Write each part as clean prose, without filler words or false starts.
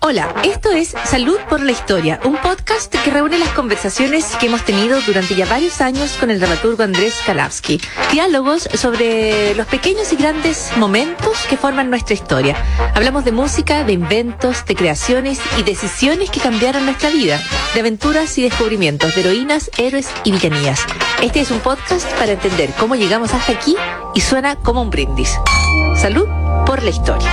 Hola, esto es Salud por la Historia, un podcast que reúne las conversaciones que hemos tenido durante ya varios años con el dramaturgo Andrés Kalavsky. Diálogos sobre los pequeños y grandes momentos que forman nuestra historia. Hablamos de música, de inventos, de creaciones y decisiones que cambiaron nuestra vida, de aventuras y descubrimientos, de heroínas, héroes y villanías. Este es un podcast para entender cómo llegamos hasta aquí y suena como un brindis. Salud por la Historia.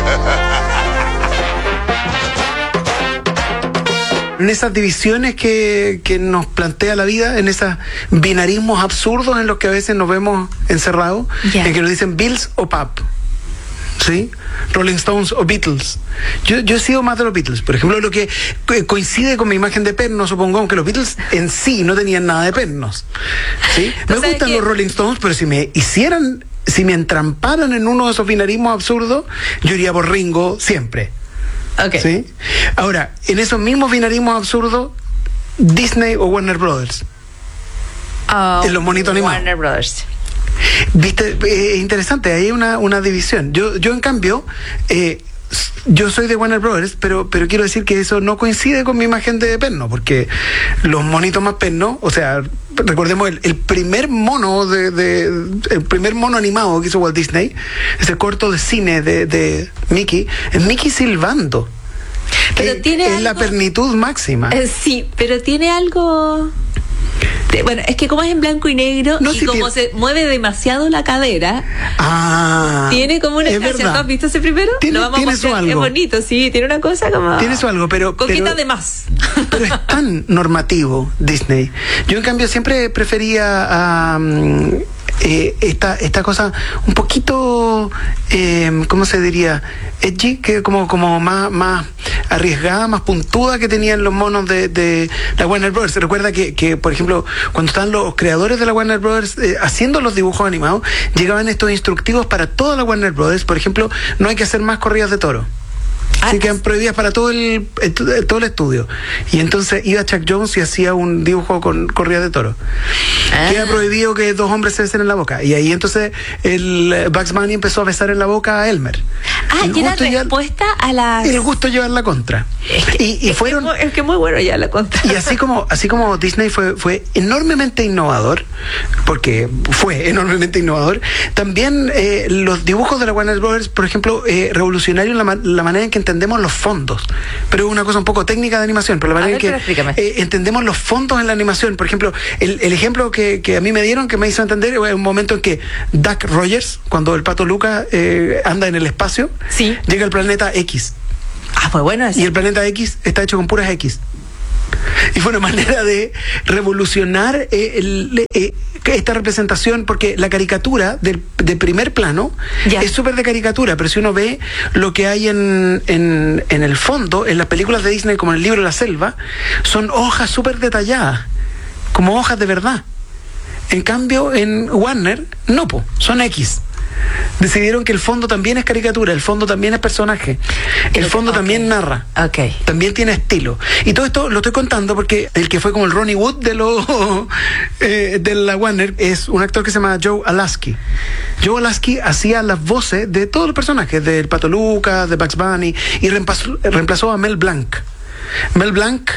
En esas divisiones que nos plantea la vida, en esos binarismos absurdos en los que a veces nos vemos encerrados, en que nos dicen Bills o Pap, ¿sí? Rolling Stones o Beatles. Yo he sido más de los Beatles, por ejemplo, lo que coincide con mi imagen de perno, supongo, aunque los Beatles en sí no tenían nada de pernos, ¿sí? Me gustan los Rolling Stones, pero si me entramparan en uno de esos binarismos absurdos, yo iría por Ringo siempre. Okay. ¿Sí? Ahora, en esos mismos binarismos absurdos, Disney o Warner Brothers. En los monitos animados. Warner Brothers. Viste, interesante, hay una división. Yo en cambio, yo soy de Warner Brothers, pero quiero decir que eso no coincide con mi imagen de perno, porque los monitos más pernos, o sea, recordemos el primer mono el primer mono animado que hizo Walt Disney, ese corto de cine de Mickey, es Mickey silbando. Pero tiene es la pernitud máxima. Sí, pero tiene algo. Bueno, es que como es en blanco y negro y como se mueve demasiado la cadera, tiene como una estación. ¿Has visto ese primero? Tiene su algo. Es bonito, sí, tiene una cosa como. Tiene su algo, pero. Coqueta de más. Pero es tan normativo Disney. Yo en cambio siempre prefería esta cosa un poquito, ¿cómo se diría? Edgy, que como más arriesgada, más puntuda que tenían los monos de la Warner Brothers. Se recuerda que, por ejemplo, cuando estaban los creadores de la Warner Brothers haciendo los dibujos animados, llegaban estos instructivos para toda la Warner Brothers. Por ejemplo, no hay que hacer más corridas de toro. Así quedan prohibidas para todo el estudio. Y entonces iba Chuck Jones y hacía un dibujo con corridas de toro. Queda prohibido que dos hombres se besen en la boca. Y ahí entonces el Bugs Bunny empezó a besar en la boca a Elmer. Y era respuesta a las. El gusto llevar la contra. Es que muy bueno ya la contra. Y así como Disney fue enormemente innovador, porque fue enormemente innovador, también los dibujos de la Warner Brothers, por ejemplo, revolucionaron la manera en que entendemos los fondos. Pero es una cosa un poco técnica de animación, pero la manera en que entendemos los fondos en la animación. Por ejemplo, el ejemplo que a mí me dieron, que me hizo entender, es un momento en que Duck Rogers, cuando el pato Lucas anda en el espacio, llega al planeta X. Pues bueno. Y el planeta X está hecho con puras X. Y fue una manera de revolucionar esta representación, porque la caricatura de primer plano es súper de caricatura, pero si uno ve lo que hay en el fondo, en las películas de Disney, como en el libro La Selva, son hojas súper detalladas, como hojas de verdad. En cambio, en Warner, no, son X. Decidieron que el fondo también es caricatura, el fondo también es personaje, el fondo también narra, también tiene estilo. Y todo esto lo estoy contando porque el que fue como el Ronnie Wood de la Warner es un actor que se llama Joe Alasky. Joe Alasky hacía las voces de todos los personajes, del Pato Lucas, de Bugs Bunny, y reemplazó a Mel Blanc. Mel Blanc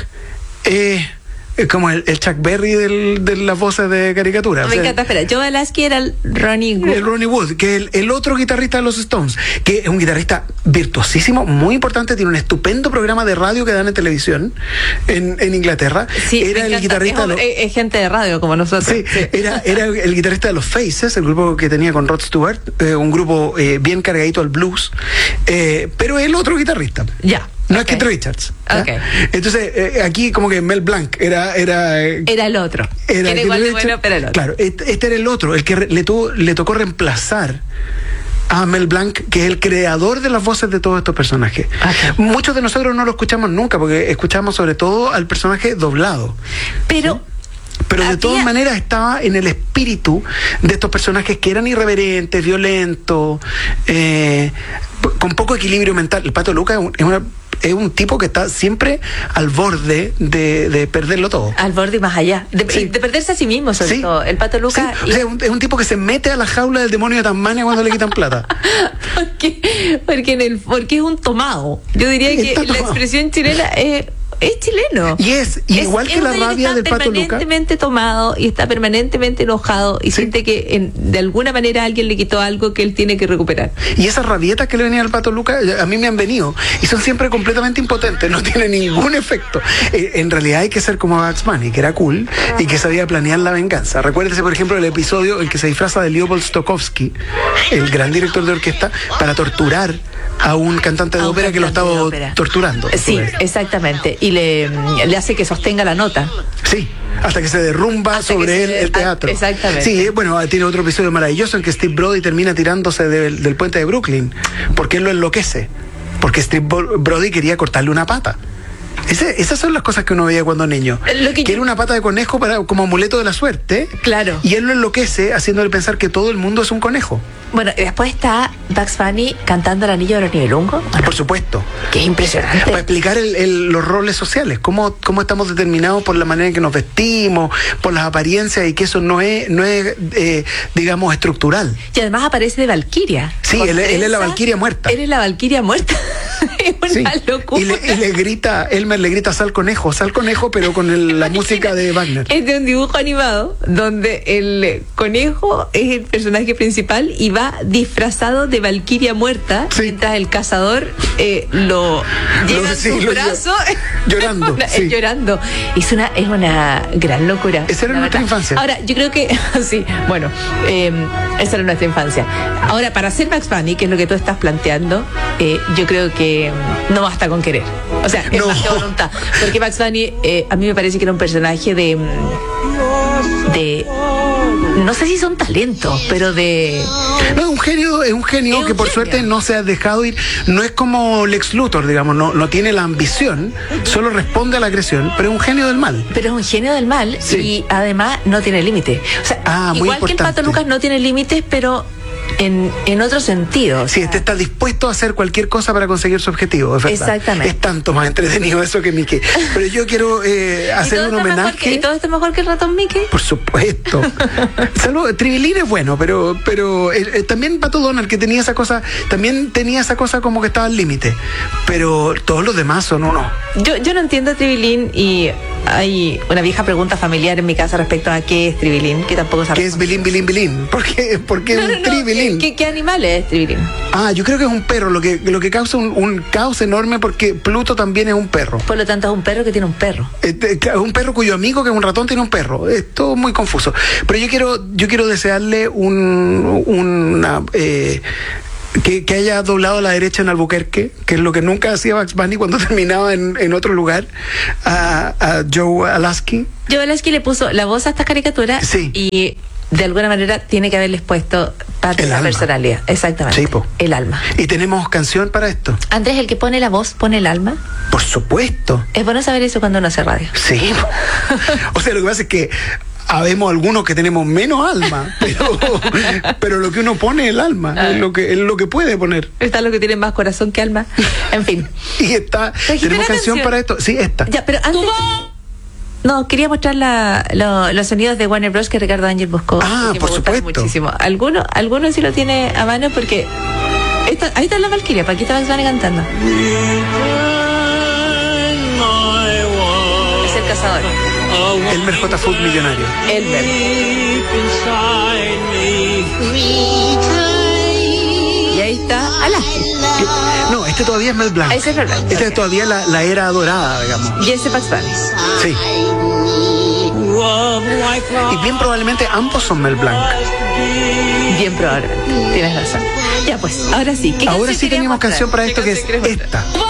como el Chuck Berry de las voces de caricatura. Me encanta, espera. Joe Alasky era el Ronnie Wood. El Ronnie Wood, que es el otro guitarrista de los Stones, que es un guitarrista virtuosísimo, muy importante, tiene un estupendo programa de radio que dan en televisión en Inglaterra. Sí, era el guitarrista es gente de radio como nosotros. Sí. Era el guitarrista de los Faces, el grupo que tenía con Rod Stewart, un grupo bien cargadito al blues, pero el otro guitarrista. No es Keith Richards. Entonces, aquí como que Mel Blanc era el otro. Era igual de bueno, pero el otro. Claro, este era el otro, el que le tocó reemplazar a Mel Blanc, que es el creador de las voces de todos estos personajes. Muchos de nosotros no lo escuchamos nunca, porque escuchamos sobre todo al personaje doblado. Pero de todas maneras estaba en el espíritu de estos personajes que eran irreverentes, violentos, con poco equilibrio mental. El Pato Lucas es es un tipo que está siempre al borde de perderlo todo. Al borde y más allá. De perderse a sí mismo, sobre todo. El Pato Lucas. Sí. O sea, es un tipo que se mete a la jaula del demonio de Tasmania cuando le quitan plata. Porque es un tomado. Yo diría que la expresión chilena es chileno. Y igual que la rabia del Pato Lucas. Está permanentemente tomado y está permanentemente enojado y siente que de alguna manera alguien le quitó algo que él tiene que recuperar. Y esas rabietas que le venían al Pato Lucas, a mí me han venido. Y son siempre completamente impotentes, no tienen ningún efecto. En realidad hay que ser como Bugs Bunny, que era cool y que sabía planear la venganza. Recuérdese, por ejemplo, el episodio en que se disfraza de Leopold Stokowski, el gran director de orquesta, para torturar a un cantante de ópera que lo estaba torturando. Sí, exactamente. Y le hace que sostenga la nota. Sí, hasta que se derrumba sobre él el teatro. Exactamente. Sí, bueno, tiene otro episodio maravilloso en que Steve Brody termina tirándose del puente de Brooklyn, porque él lo enloquece, porque Steve Brody quería cortarle una pata. Esas son las cosas que uno veía cuando niño. Que era una pata de conejo como amuleto de la suerte. Claro. Y él lo enloquece haciéndole pensar que todo el mundo es un conejo. Bueno, y después está Bugs Bunny cantando el anillo de los Nibelungos. Por supuesto. Que es impresionante. Para explicar los roles sociales, cómo estamos determinados por la manera en que nos vestimos, por las apariencias, y que eso no es digamos, estructural. Y además aparece de Valquiria. Sí, él es la Valquiria muerta. Él es la Valquiria muerta. Es una locura. Y le grita, Elmer le grita sal conejo, pero con la música de Wagner. Es de un dibujo animado donde el conejo es el personaje principal y va disfrazado de Valquiria muerta, mientras el cazador lo lleva en su brazo llorando. Llorando. Es una gran locura. Esa era nuestra infancia. Ahora, yo creo que sí, bueno, esa era nuestra infancia. Ahora, para hacer Bugs Bunny, que es lo que tú estás planteando, yo creo que no basta con querer. O sea, es más que voluntad. Porque Bugs Bunny, a mí me parece que era un personaje de no sé si son talentos, pero no, es un genio que por suerte no se ha dejado ir. No es como Lex Luthor, digamos, no tiene la ambición, solo responde a la agresión, pero es un genio del mal. Pero es un genio del mal, sí. Y además no tiene límite. O sea, igual que el Pato Lucas no tiene límites, pero en otro sentido. Sí, está dispuesto a hacer cualquier cosa para conseguir su objetivo, es verdad. Exactamente. Es tanto más entretenido eso que Mickey. Pero yo quiero hacer un homenaje. ¿Y todo esto es mejor que el ratón Mickey? Por supuesto. Salvo, Tribilín es bueno, pero también Pato Donald, que tenía esa cosa, como que estaba al límite. Pero todos los demás son uno. Yo no entiendo a Tribilín, y hay una vieja pregunta familiar en mi casa respecto a qué es Tribilín, que tampoco sabe. ¿Qué es Bilín? ¿Por qué es un Tribilín? ¿Qué animal es Tribilín? Yo creo que es un perro, lo que causa un caos enorme, porque Pluto también es un perro. Por lo tanto, es un perro que tiene un perro. Es un perro cuyo amigo, que es un ratón, tiene un perro. Es todo muy confuso. Pero yo quiero desearle que haya doblado a la derecha en Albuquerque, que es lo que nunca hacía Bugs Bunny cuando terminaba en otro lugar, a Joe Alasky. Joe Alasky le puso la voz a esta caricatura, sí. Y de alguna manera tiene que haberles puesto parte de la personalidad. Exactamente. Sí, el alma. ¿Y tenemos canción para esto? Andrés, el que pone la voz, pone el alma. Por supuesto. Es bueno saber eso cuando uno hace radio. Sí. O sea, lo que pasa es que habemos algunos que tenemos menos alma, pero lo que uno pone es el alma, es lo que puede poner. Está lo que tiene más corazón que alma. En fin. Y tenemos canción para esto. Sí, esta. Ya, pero antes. No, quería mostrar los sonidos de Warner Bros. Que Ricardo Ángel buscó. Por supuesto. Muchísimo. Algunos sí lo tiene a mano, porque ahí está la Valquiria, para aquí está Bugs Bunny cantando. Es el cazador. Elmer J. Food millonario. Elmer. Y ahí está Alasky. No, este todavía es Mel Blanc. Ese es Mel Blanc. Este es todavía la era dorada, digamos. Y ese Bugs Bunny. Sí. Y bien probablemente ambos son Mel Blanc. Bien probablemente. Tienes razón. Ya pues, ahora sí. Ahora sí teníamos canción para esto, que es esta.